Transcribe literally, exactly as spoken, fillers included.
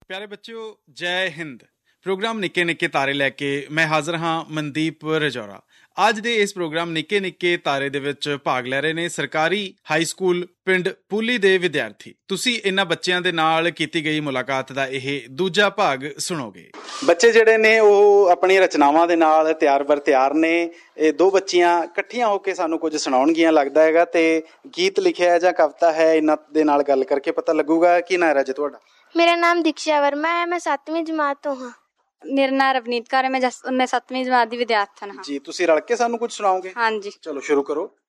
ਪਿਆਰੇ ਬੱਚਿਓ, ਜੈ ਹਿੰਦ। ਪ੍ਰੋਗਰਾਮ ਨਿੱਕੇ ਨਿੱਕੇ ਤਾਰੇ ਲੈ ਕੇ ਮੈਂ ਹਾਜ਼ਰ ਹਾਂ, ਮਨਦੀਪ ਰਜੌਰਾ। ਅੱਜ ਦੇ ਇਸ ਪ੍ਰੋਗਰਾਮ ਨਿੱਕੇ ਨਿੱਕੇ ਤਾਰੇ ਦੇ ਵਿੱਚ ਭਾਗ ਲੈ ਰਹੇ ਨੇ ਸਰਕਾਰੀ ਹਾਈ ਸਕੂਲ ਪਿੰਡ ਪੂਲੀ ਦੇ ਵਿਦਿਆਰਥੀ। ਤੁਸੀਂ ਇਹਨਾਂ ਬੱਚਿਆਂ ਦੇ ਨਾਲ ਕੀਤੀ ਗਈ ਮੁਲਾਕਾਤ ਦਾ ਇਹ ਦੂਜਾ ਭਾਗ ਸੁਣੋਗੇ। ਬੱਚੇ ਜਿਹੜੇ ਨੇ ਉਹ ਆਪਣੀਆਂ ਰਚਨਾਵਾਂ ਦੇ ਨਾਲ ਤਿਆਰ ਬਰ ਤਿਆਰ ਨੇ। ਇਹ ਦੋ ਬੱਚੀਆਂ ਇਕੱਠੀਆਂ ਹੋ ਕੇ ਸਾਨੂੰ ਕੁਝ ਸੁਣਾਉਣਗੀਆਂ ਲੱਗਦਾ ਹੈਗਾ, ਤੇ ਗੀਤ ਲਿਖਿਆ ਜਾਂ ਕਵਿਤਾ ਹੈ, ਇਹਨਾਂ ਦੇ ਨਾਲ ਗੱਲ ਕਰਕੇ ਪਤਾ ਲੱਗੂਗਾ। ਕੀ ਨਾਂ ਹੈ ਰਾਜੇ ਤੁਹਾਡਾ? ਮੇਰਾ ਨਾਮ ਦੀਕਸ਼ਾ ਵਰਮਾ ਹੈ, ਮੈਂ ਸੱਤਵੀਂ ਜਮਾਤ ਤੋਂ ਹਾਂ। ਮੇਰਾ ਨਾਮ ਰਵਨੀਤ ਕੌਰ ਹੈ, ਮੈਂ ਜਸ ਮੈਂ ਸੱਤਵੀਂ ਜਮਾਤ ਦੀ ਵਿਦਿਆਰਥਣ ਹਾਂ। ਜੀ, ਤੁਸੀਂ ਰਲ ਕੇ ਸਾਨੂੰ ਕੁਝ ਸੁਣਾਓਗੇ? ਹਾਂਜੀ, ਚਲੋ ਸ਼ੁਰੂ ਕਰੋ।